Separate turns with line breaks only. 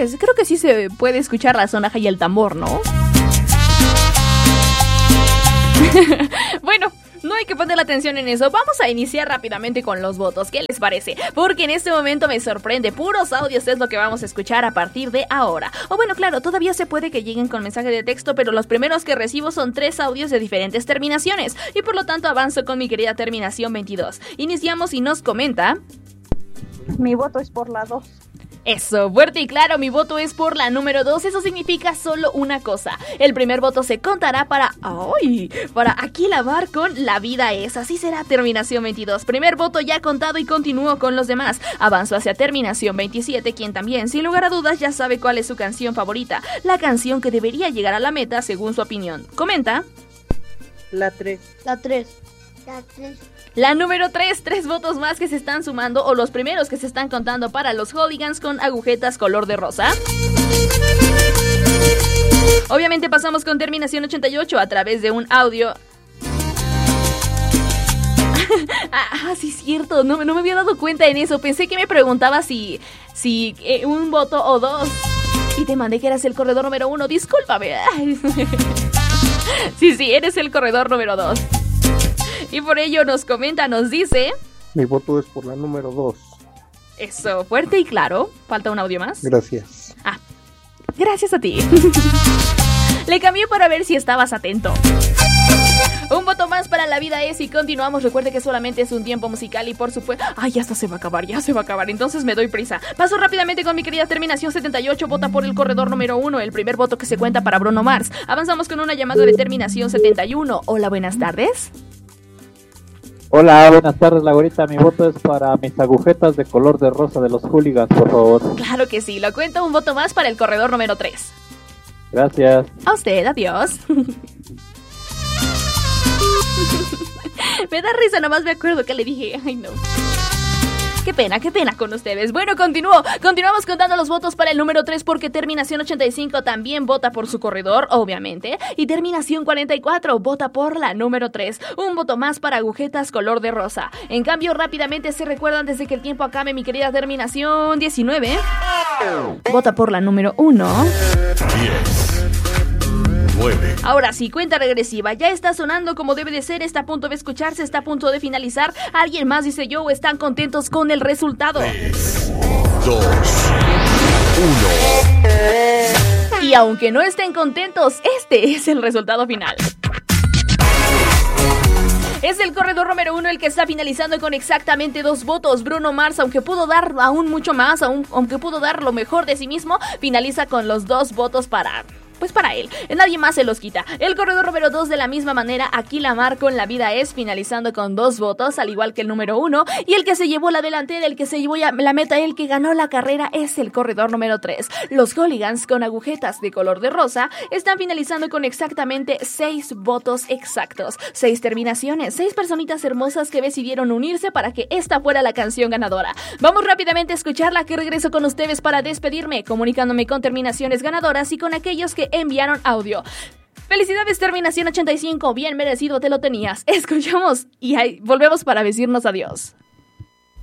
creo que sí se puede escuchar la sonaja y el tambor, ¿no? Bueno, no hay que poner la atención en eso. Vamos a iniciar rápidamente con los votos. ¿Qué les parece? Porque en este momento me sorprende. Puros audios es lo que vamos a escuchar a partir de ahora. O bueno, claro, todavía se puede que lleguen con mensaje de texto, pero los primeros que recibo son 3 audios de diferentes terminaciones. Y por lo tanto avanzo con mi querida terminación 22. Iniciamos y nos comenta...
Mi voto es por la 2.
Eso, fuerte y claro, mi voto es por la número 2. Eso significa solo una cosa. El primer voto se contará para aquí lavar con La Vida Es. Así será terminación 22. Primer voto ya contado y continúo con los demás. Avanzo hacia terminación 27, quien también, sin lugar a dudas, ya sabe cuál es su canción favorita. La canción que debería llegar a la meta según su opinión. Comenta.
La 3.
La 3.
La 3.
La número 3, 3 votos más que se están sumando, o los primeros que se están contando para los hooligans con agujetas color de rosa. Obviamente pasamos con terminación 88 a través de un audio. Sí es cierto, no me había dado cuenta en eso. Pensé que me preguntaba si un voto o 2. Y te mandé que eras el corredor número 1, discúlpame. Sí, eres el corredor número 2. Y por ello nos dice...
Mi voto es por la número 2.
Eso, fuerte y claro. ¿Falta un audio más?
Gracias.
Gracias a ti. Le cambié para ver si estabas atento. Un voto más para La Vida Es y continuamos. Recuerde que solamente es un tiempo musical y por supuesto... ya se va a acabar, entonces me doy prisa. Paso rápidamente con mi querida terminación 78. Vota por el corredor número 1, el primer voto que se cuenta para Bruno Mars. Avanzamos con una llamada de terminación 71. Hola, buenas tardes.
Hola, buenas tardes, Laurita. Mi voto es para mis agujetas de color de rosa de los hooligans, por favor.
Claro que sí, lo cuento. Un voto más para el corredor número 3.
Gracias.
A usted, adiós. Me da risa, nomás me acuerdo que le dije, ay no. Qué pena con ustedes. Bueno, continuamos contando los votos para el número 3 porque terminación 85 también vota por su corredor, obviamente. Y terminación 44 vota por la número 3. Un voto más para agujetas color de rosa. En cambio, rápidamente se recuerdan desde que el tiempo acabe, mi querida terminación 19. Vota por la número 1.
10. 9.
Ahora sí, cuenta regresiva. Ya está sonando como debe de ser. Está a punto de escucharse, está a punto de finalizar. ¿Alguien más dice yo o están contentos con el resultado?
3, 2, 1.
Y aunque no estén contentos, este es el resultado final. Es el corredor número 1 el que está finalizando con exactamente 2 votos. Bruno Mars, aunque pudo dar aún mucho más, aunque pudo dar lo mejor de sí mismo, finaliza con los 2 votos para él. Nadie más se los quita. El corredor número 2 de la misma manera, aquí la mar con La Vida Es, finalizando con 2 votos, al igual que el número 1. Y el que se llevó la delantera, el que se llevó la meta, el que ganó la carrera, es el corredor número 3. Los hooligans con agujetas de color de rosa están finalizando con exactamente 6 votos exactos. 6 terminaciones, 6 personitas hermosas que decidieron unirse para que esta fuera la canción ganadora. Vamos rápidamente a escucharla, que regreso con ustedes para despedirme, comunicándome con terminaciones ganadoras y con aquellos que enviaron audio. Felicidades, terminación 85, bien merecido te lo tenías. Escuchamos y volvemos para decirnos adiós.